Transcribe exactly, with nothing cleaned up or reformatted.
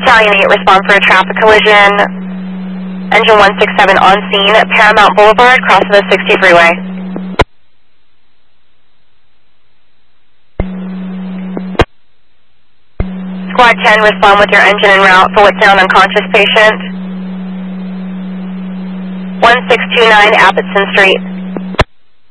Battalion eight, respond for a traffic collision. Engine one six seven on scene at Paramount Boulevard, crossing the sixty freeway. Squad ten, respond with your engine en route for what's down unconscious patient. one six two nine Appleton Street.